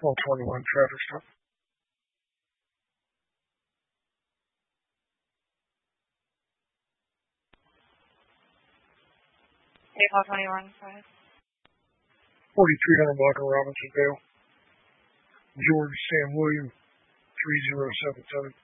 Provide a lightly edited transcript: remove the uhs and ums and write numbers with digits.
121 Travis Street. April 21, sorry. 4300 block of Robinsonville. George Sam William 3077.